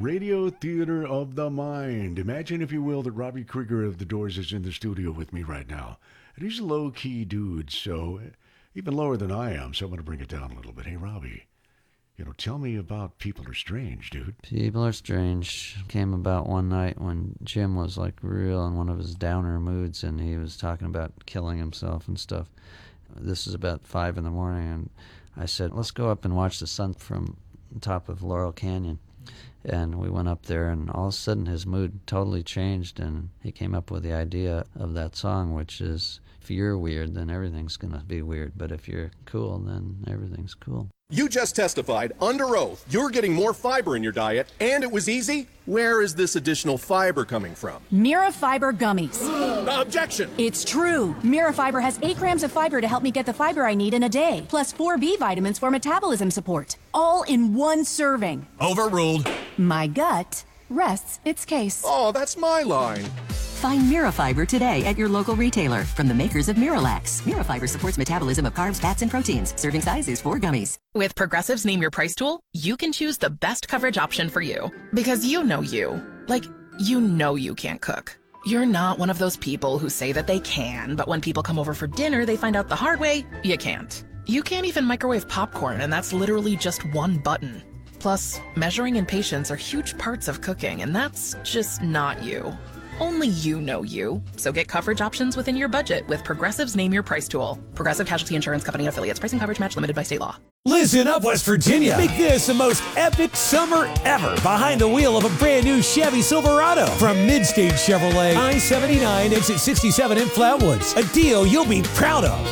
Radio Theater of the Mind. Imagine, if you will, that Robbie Krieger of The Doors is in the studio with me right now. And he's a low-key dude, so even lower than I am, so I'm going to bring it down a little bit. Hey, Robbie, tell me about People Are Strange, dude. People Are Strange came about one night when Jim was like real in one of his downer moods, and he was talking about killing himself and stuff. This is about 5 in the morning, and I said, let's go up and watch the sun from the top of Laurel Canyon. And we went up there, and all of a sudden his mood totally changed, and he came up with the idea of that song, which is, if you're weird, then everything's going to be weird. But if you're cool, then everything's cool. You just testified under oath you're getting more fiber in your diet, and it was easy. Where is this additional fiber coming from? Mirafiber gummies. Objection! It's true. Mirafiber has 8 grams of fiber to help me get the fiber I need in a day, plus 4 B vitamins for metabolism support. All in one serving. Overruled. My gut rests its case. Oh, that's my line. Find Mirafiber today at your local retailer from the makers of Miralax. Mirafiber supports metabolism of carbs, fats, and proteins. Serving size is 4 gummies. With Progressive's Name Your Price tool, you can choose the best coverage option for you. Because you know you. Like, you can't cook. You're not one of those people who say that they can, but when people come over for dinner, they find out the hard way, you can't. You can't even microwave popcorn, and that's literally just one button. Plus, measuring and patience are huge parts of cooking, and that's just not you. Only you know you. So get coverage options within your budget with Progressive's Name Your Price tool. Progressive Casualty Insurance Company and affiliates. Pricing coverage match limited by state law. Listen up, West Virginia. Make this the most epic summer ever behind the wheel of a brand new Chevy Silverado from Midstage Chevrolet, I-79, exit 67 in Flatwoods. A deal you'll be proud of.